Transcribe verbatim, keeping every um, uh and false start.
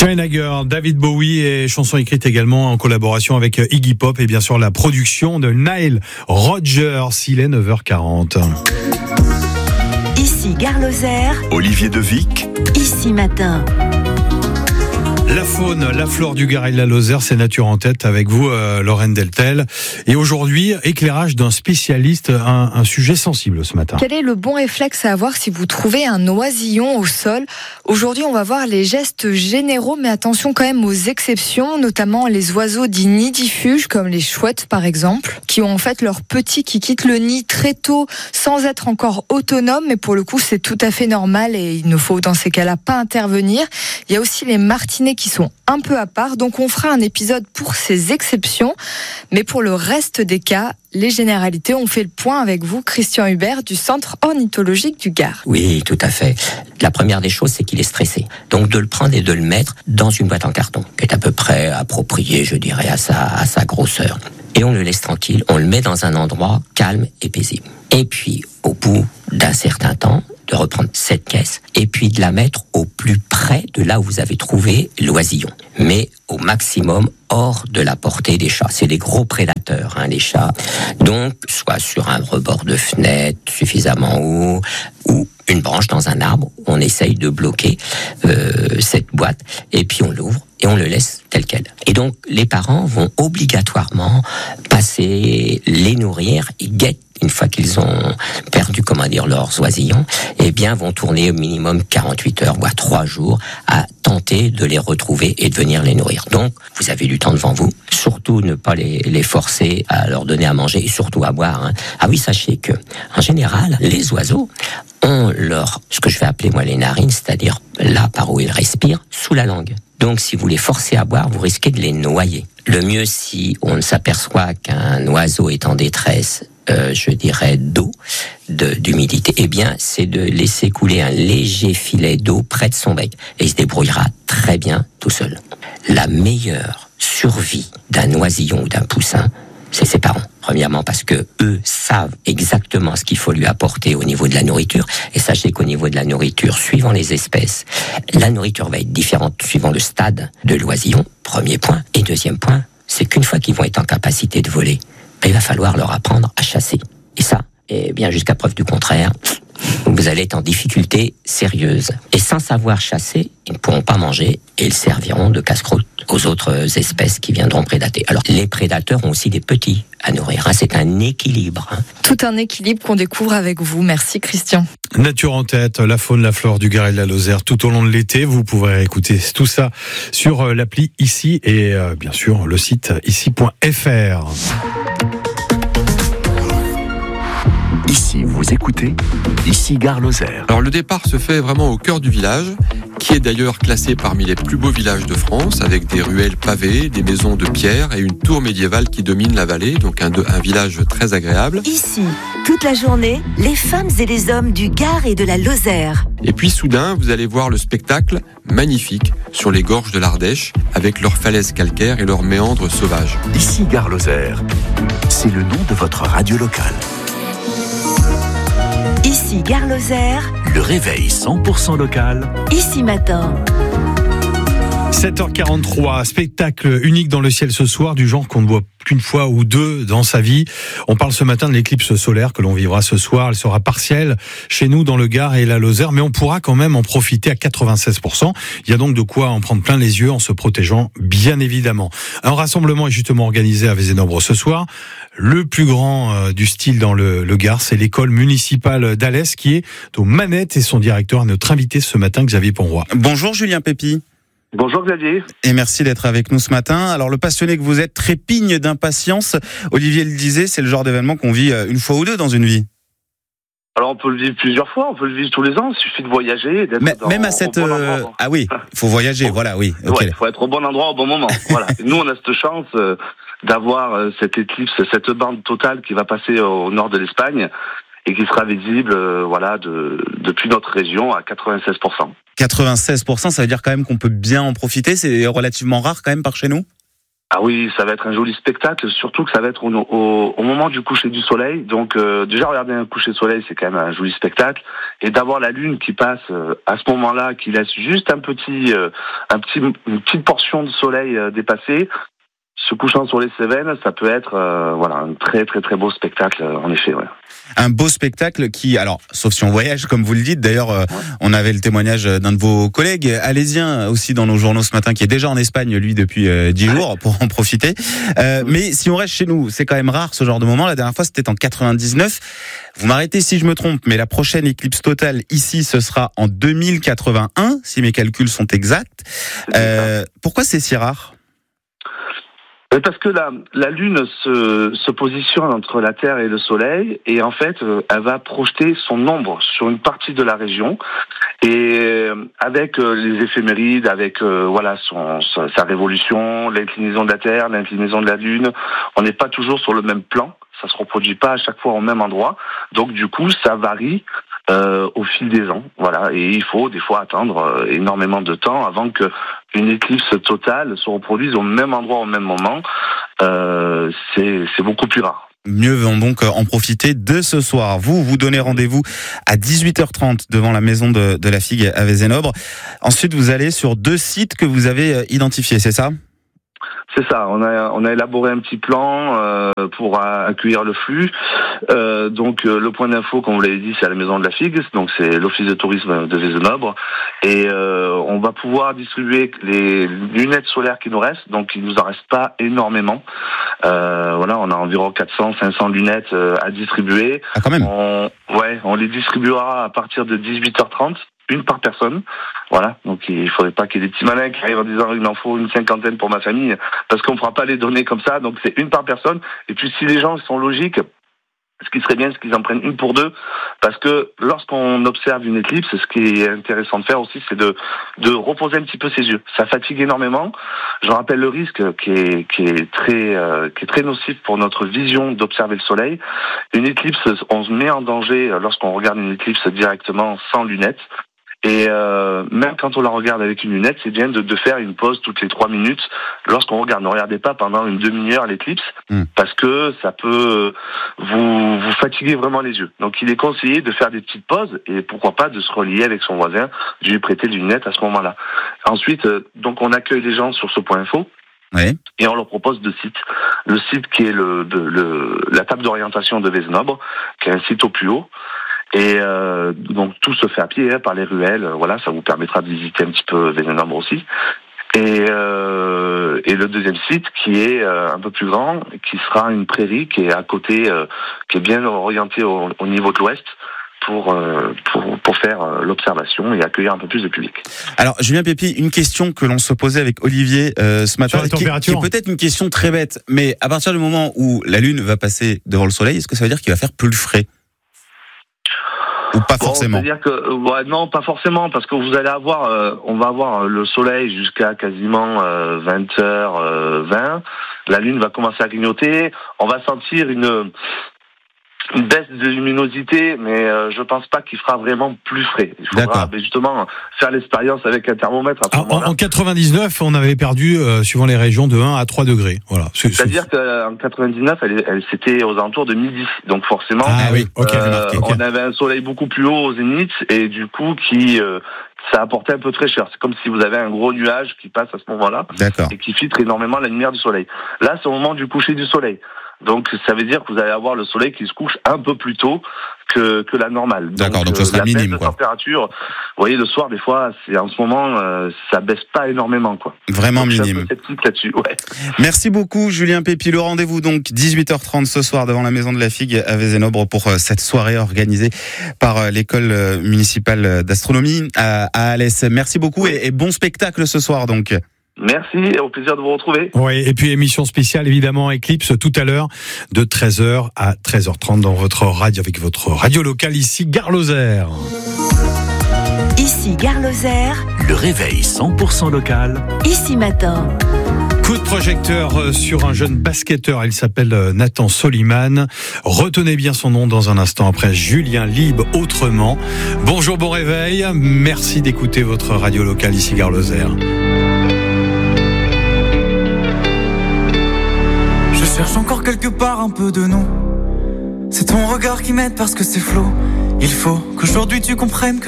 China Girl, David Bowie et chanson écrite également en collaboration avec Iggy Pop et bien sûr la production de Nile Rodgers. Il est neuf heures quarante. Ici Gare Lozère, Olivier Devic, Ici Matin. La faune, la flore du Gard et de la Lozère, c'est Nature en tête avec vous, euh, Lorraine Deltel. Et aujourd'hui, éclairage d'un spécialiste, un, un sujet sensible ce matin. Quel est le bon réflexe à avoir si vous trouvez un oisillon au sol ? Aujourd'hui, on va voir les gestes généraux, mais attention quand même aux exceptions, notamment les oiseaux dits nidifuges, comme les chouettes par exemple, qui ont en fait leurs petits qui quittent le nid très tôt, sans être encore autonomes, mais pour le coup, c'est tout à fait normal et il ne faut dans ces cas-là pas intervenir. Il y a aussi les martinets qui sont un peu à part, donc on fera un épisode pour ces exceptions, mais pour le reste des cas, les généralités, on fait le point avec vous, Christian Hubert, du Centre ornithologique du Gard. Oui, tout à fait. La première des choses, c'est qu'il est stressé. Donc de le prendre et de le mettre dans une boîte en carton, qui est à peu près appropriée, je dirais, à sa, à sa grosseur. Et on le laisse tranquille, on le met dans un endroit calme et paisible. Et puis, au bout d'un certain temps, de reprendre cette caisse et puis de la mettre au plus près de là où vous avez trouvé l'oisillon. Mais au maximum hors de la portée des chats. C'est des gros prédateurs, hein, les chats. Donc, soit sur un rebord de fenêtre suffisamment haut ou une branche dans un arbre, on essaye de bloquer euh, cette boîte et puis on l'ouvre et on le laisse tel quel. Et donc, les parents vont obligatoirement passer, les nourrir, ils guettent une fois qu'ils ont perdu, comment dire, leurs oisillons, eh bien, vont tourner au minimum quarante-huit heures, voire trois jours, à tenter de les retrouver et de venir les nourrir. Donc, vous avez du temps devant vous. Surtout, ne pas les, les forcer à leur donner à manger et surtout à boire. Hein. Ah oui, sachez que, en général, les oiseaux ont leur, ce que je vais appeler, moi, les narines, c'est-à-dire là par où ils respirent, sous la langue. Donc, si vous les forcez à boire, vous risquez de les noyer. Le mieux, si on s'aperçoit qu'un oiseau est en détresse, Euh, je dirais d'eau, de, d'humidité, eh bien, c'est de laisser couler un léger filet d'eau près de son bec. Et il se débrouillera très bien tout seul. La meilleure survie d'un oisillon ou d'un poussin, c'est ses parents. Premièrement parce que eux savent exactement ce qu'il faut lui apporter au niveau de la nourriture. Et sachez qu'au niveau de la nourriture, suivant les espèces, la nourriture va être différente suivant le stade de l'oisillon, premier point. Et deuxième point, c'est qu'une fois qu'ils vont être en capacité de voler, il va falloir leur apprendre à chasser. Et ça, eh bien, jusqu'à preuve du contraire, vous allez être en difficulté sérieuse. Et sans savoir chasser, ils ne pourront pas manger et ils serviront de casse-croûte aux autres espèces qui viendront prédater. Alors, les prédateurs ont aussi des petits à nourrir. Hein. C'est un équilibre. Hein. Tout un équilibre qu'on découvre avec vous. Merci, Christian. Nature en tête, la faune, la flore du Gard et de la Lozère tout au long de l'été. Vous pourrez écouter tout ça sur l'appli Ici et euh, bien sûr le site ici point f r. Ici vous écoutez, Ici Gare Lozère. Alors le départ se fait vraiment au cœur du village, qui est d'ailleurs classé parmi les plus beaux villages de France, avec des ruelles pavées, des maisons de pierre et une tour médiévale qui domine la vallée, donc un, un village très agréable. Ici, toute la journée, les femmes et les hommes du Gard et de la Lozère. Et puis soudain, vous allez voir le spectacle magnifique sur les gorges de l'Ardèche, avec leurs falaises calcaires et leurs méandres sauvages. Ici Gare Lozère, c'est le nom de votre radio locale. Ici Gare Lozère, le réveil cent pour cent local. Ici Matin. sept heures quarante-trois, spectacle unique dans le ciel ce soir, du genre qu'on ne voit qu'une fois ou deux dans sa vie. On parle ce matin de l'éclipse solaire que l'on vivra ce soir. Elle sera partielle chez nous dans le Gard et la Lozère, mais on pourra quand même en profiter à quatre-vingt-seize pour cent. Il y a donc de quoi en prendre plein les yeux en se protégeant, bien évidemment. Un rassemblement est justement organisé à Vézénobre ce soir. Le plus grand du style dans le, le Gard, c'est l'école municipale d'Alès qui est aux manettes et son directeur est notre invité ce matin, Xavier Ponroy. Bonjour Julien Pépi. Bonjour Xavier. Et merci d'être avec nous ce matin. Alors le passionné que vous êtes trépigne d'impatience. Olivier le disait, c'est le genre d'événement qu'on vit une fois ou deux dans une vie. Alors on peut le vivre plusieurs fois, on peut le vivre tous les ans, il suffit de voyager. D'être Mais, dans, même à cette... bon euh... Ah oui, il faut voyager, voilà, oui. Il okay. ouais, faut être au bon endroit au bon moment. Voilà. Nous on a cette chance euh, d'avoir euh, cette éclipse, cette bande totale qui va passer au nord de l'Espagne et qui sera visible euh, voilà, de, depuis notre région à quatre-vingt-seize pour cent. quatre-vingt-seize pour cent, ça veut dire quand même qu'on peut bien en profiter, c'est relativement rare quand même par chez nous ? Ah oui, ça va être un joli spectacle, surtout que ça va être au, au, au moment du coucher du soleil. Donc euh, déjà regarder un coucher de soleil, c'est quand même un joli spectacle, et d'avoir la lune qui passe euh, à ce moment-là, qui laisse juste un petit, euh, un petit, une petite portion de soleil euh, dépassée, se couchant sur les Cévennes, ça peut être euh, voilà un très très très beau spectacle euh, en effet. Ouais. Un beau spectacle qui, alors, sauf si on voyage, comme vous le dites. D'ailleurs, euh, ouais. on avait le témoignage d'un de vos collègues alésien aussi dans nos journaux ce matin, qui est déjà en Espagne, lui, depuis euh, dix jours, pour en profiter. Euh, mais si on reste chez nous, c'est quand même rare ce genre de moment. La dernière fois, c'était en quatre-vingt-dix-neuf. Vous m'arrêtez si je me trompe, mais la prochaine éclipse totale ici, ce sera en deux mille quatre-vingt-un, si mes calculs sont exacts. Euh, pourquoi c'est si rare ? Parce que la, la Lune se, se positionne entre la Terre et le Soleil, et en fait, euh, elle va projeter son ombre sur une partie de la région, et euh, avec euh, les éphémérides, avec euh, voilà son, sa, sa révolution, l'inclinaison de la Terre, l'inclinaison de la Lune, on n'est pas toujours sur le même plan. Ça se reproduit pas à chaque fois au même endroit, donc du coup, ça varie euh, au fil des ans. Voilà, et il faut des fois attendre euh, énormément de temps avant que une éclipse totale se reproduise au même endroit au même moment. Euh, c'est, c'est beaucoup plus rare. Mieux vaut donc en profiter de ce soir. Vous, vous donnez rendez-vous à dix-huit heures trente devant la maison de, de la Figue à Vezenobre. Ensuite, vous allez sur deux sites que vous avez identifiés, c'est ça ? C'est ça, on a on a élaboré un petit plan euh, pour accueillir le flux. Euh, donc euh, le point d'info, comme vous l'avez dit, c'est à la maison de la Figue, donc c'est l'office de tourisme de Vezenobre, et euh, on va pouvoir distribuer les lunettes solaires qui nous restent, donc il nous en reste pas énormément. Euh, voilà, on a environ quatre cents, cinq cents lunettes euh, à distribuer. Ah, quand même. On, ouais, on les distribuera à partir de dix-huit heures trente. Une par personne, voilà. Donc il faudrait pas qu'il y ait des petits malins qui arrivent en disant il m'en faut une cinquantaine pour ma famille, parce qu'on ne fera pas les données comme ça. Donc c'est une par personne. Et puis si les gens sont logiques, ce qui serait bien, c'est qu'ils en prennent une pour deux, parce que lorsqu'on observe une éclipse, ce qui est intéressant de faire aussi, c'est de de reposer un petit peu ses yeux. Ça fatigue énormément. Je rappelle le risque qui est qui est très euh, qui est très nocif pour notre vision d'observer le soleil. Une éclipse, on se met en danger lorsqu'on regarde une éclipse directement sans lunettes. Et euh, même quand on la regarde avec une lunette, c'est bien de, de faire une pause toutes les trois minutes lorsqu'on regarde. Ne regardez pas pendant une demi-heure l'éclipse, mmh. parce que ça peut vous, vous fatiguer vraiment les yeux. Donc il est conseillé de faire des petites pauses, et pourquoi pas de se relier avec son voisin, de lui prêter des lunettes à ce moment-là. Ensuite, donc on accueille les gens sur ce point info. Oui. Et on leur propose deux sites. Le site qui est le, de, le, la table d'orientation de Vezenobre, qui est un site au plus haut. Et euh, donc tout se fait à pied, hein, par les ruelles. Voilà, ça vous permettra de visiter un petit peu Vezenobre aussi. Et, euh, et le deuxième site qui est euh, un peu plus grand, qui sera une prairie qui est à côté, euh, qui est bien orientée au, au niveau de l'ouest. Pour, euh, pour pour faire euh, l'observation et accueillir un peu plus de public. Alors Julien Pépi, une question que l'on se posait avec Olivier euh, ce matin, qui, qui est peut-être une question très bête, mais à partir du moment où la Lune va passer devant le Soleil, est-ce que ça veut dire qu'il va faire plus frais ? Ou pas bon, forcément. C'est-à-dire que ouais, non, pas forcément, parce que vous allez avoir, euh, on va avoir le Soleil jusqu'à quasiment euh, vingt heures vingt. La Lune va commencer à clignoter. On va sentir une une baisse de luminosité, mais euh, je pense pas qu'il fera vraiment plus frais. Il faudra justement faire l'expérience avec un thermomètre à ce ah, moment-là. En quatre-vingt-dix-neuf, on avait perdu, euh, suivant les régions, de un à trois degrés. Voilà. C'est, C'est-à-dire c'est... qu'en quatre-vingt-dix-neuf, elle, elle, c'était aux alentours de midi. Donc forcément, ah, oui. okay, euh, okay. on avait un soleil beaucoup plus haut au zénith, et du coup, qui... Euh, ça apportait un peu de fraîcheur. C'est comme si vous avez un gros nuage qui passe à ce moment-là. D'accord. Et qui filtre énormément la lumière du soleil. Là, c'est au moment du coucher du soleil. Donc, ça veut dire que vous allez avoir le soleil qui se couche un peu plus tôt que, que la normale. D'accord, donc, donc euh, ça sera la minime, baisse de quoi. température, vous voyez, le soir, des fois, c'est, en ce moment, euh, ça baisse pas énormément, quoi. Vraiment donc, minime. Je suis un peu sceptique là-dessus, ouais. Merci beaucoup, Julien Pépi. Le rendez-vous, donc, dix-huit heures trente ce soir devant la Maison de la Figue à Vezenobre pour euh, cette soirée organisée par euh, l'école euh, municipale d'astronomie à, à Alès. Merci beaucoup et, et bon spectacle ce soir, donc. Merci, et au plaisir de vous retrouver. Oui, et puis émission spéciale évidemment Éclipse tout à l'heure de treize heures à treize heures trente dans votre radio avec votre radio locale ici Gare Lozère. Ici Gare Lozère. Le réveil cent pour cent local. Ici Matin. Coup de projecteur sur un jeune basketteur, il s'appelle Nathan Soliman. Retenez bien son nom dans un instant après Julien Lieb autrement. Bonjour, bon réveil. Merci d'écouter votre radio locale ici Gare Lozère. cherche encore quelque part un peu de nous. C'est ton regard qui m'aide parce que c'est flou. Il faut qu'aujourd'hui tu comprennes que